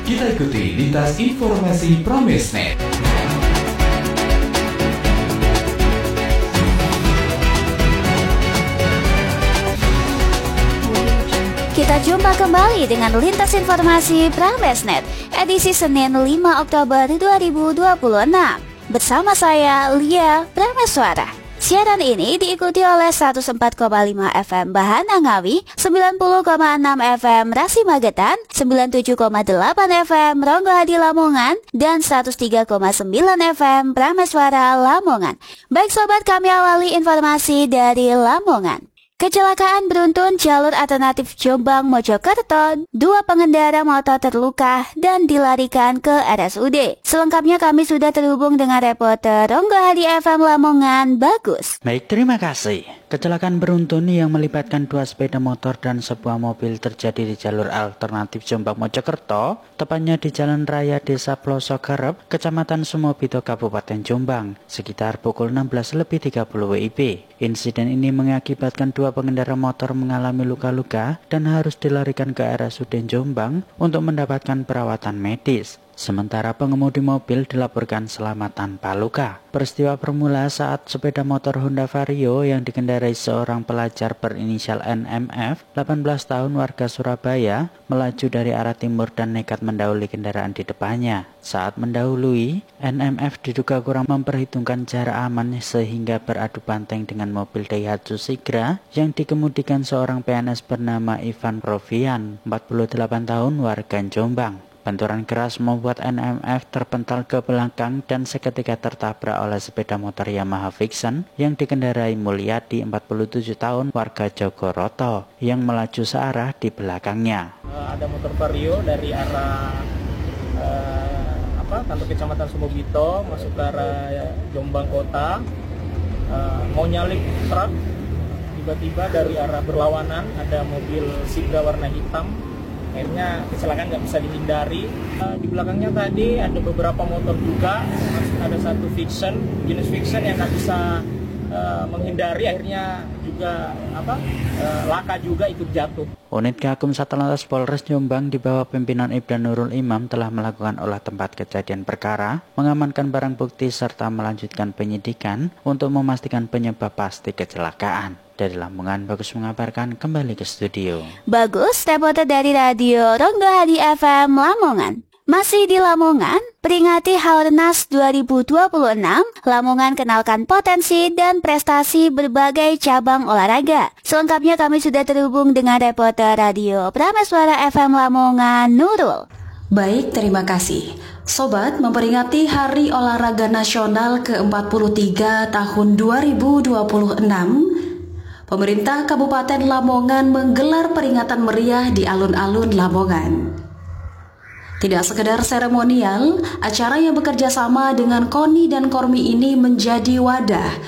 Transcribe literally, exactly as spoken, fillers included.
Kita ikuti lintas informasi Pramesnet. Kita jumpa kembali dengan lintas informasi Pramesnet edisi Senin lima Oktober dua ribu dua puluh enam. Bersama saya Lia Prameswara. Siaran ini diikuti oleh seratus empat koma lima F M Bahana Ngawi, sembilan puluh koma enam F M Rasi Magetan, sembilan puluh tujuh koma delapan F M Ronggahadi Lamongan, dan seratus tiga koma sembilan F M Prameswara Lamongan. Baik sobat, kami awali informasi dari Lamongan. Kecelakaan beruntun jalur alternatif Jombang Mojokerto, dua pengendara motor terluka dan dilarikan ke R S U D. Selengkapnya kami sudah terhubung dengan reporter Ronggahadi F M Lamongan, Bagus. Baik, terima kasih. Kecelakaan beruntun yang melibatkan dua sepeda motor dan sebuah mobil terjadi di jalur alternatif Jombang Mojokerto, tepatnya di Jalan Raya Desa Plosogarep, Kecamatan Sumobito, Kabupaten Jombang, sekitar pukul enam belas lebih tiga puluh W I B. Insiden ini mengakibatkan dua pengendara motor mengalami luka-luka dan harus dilarikan ke R S U D Jombang untuk mendapatkan perawatan medis. Sementara pengemudi mobil dilaporkan selamat tanpa luka. Peristiwa bermula saat sepeda motor Honda Vario yang dikendarai seorang pelajar berinisial N M F, delapan belas tahun warga Surabaya, melaju dari arah timur dan nekat mendahului kendaraan di depannya. Saat mendahului, N M F diduga kurang memperhitungkan jarak aman sehingga beradu banteng dengan mobil Daihatsu Sigra yang dikemudikan seorang P N S bernama Ivan Provian, empat puluh delapan tahun warga Jombang. Benturan keras membuat N M F terpental ke belakang dan seketika tertabrak oleh sepeda motor Yamaha Vixen yang dikendarai Mulyadi, empat puluh tujuh tahun warga Jogoroto, yang melaju searah di belakangnya. Uh, ada motor Vario dari arah uh, apa kantor Kecamatan Sumobito masuk ke arah Jombang Kota, uh, mau nyalip truk, tiba-tiba dari arah berlawanan ada mobil Sigra warna hitam. Akhirnya kecelakaan nggak bisa dihindari. Uh, di belakangnya tadi ada beberapa motor juga, ada satu Vixen, jenis Vixen yang nggak bisa uh, menghindari, akhirnya juga apa uh, laka juga ikut jatuh. Unit Gakum Satlantas Polres Jombang di bawah pimpinan Ibda Nurul Imam telah melakukan olah tempat kejadian perkara, mengamankan barang bukti serta melanjutkan penyidikan untuk memastikan penyebab pasti kecelakaan. Dari Lamongan, Bagus mengabarkan, kembali ke studio. Bagus, reporter dari Radio Ronggahadi F M Lamongan. Masih di Lamongan, peringati Haornas dua ribu dua puluh enam, Lamongan kenalkan potensi dan prestasi berbagai cabang olahraga. Selengkapnya kami sudah terhubung dengan reporter Radio Prameswara F M Lamongan, Nurul. Baik, terima kasih. Sobat, memperingati Hari Olahraga Nasional ke empat puluh tiga tahun dua ribu dua puluh enam, pemerintah Kabupaten Lamongan menggelar peringatan meriah di alun-alun Lamongan. Tidak sekedar seremonial, acara yang bekerja sama dengan KONI dan KORMI ini menjadi wadah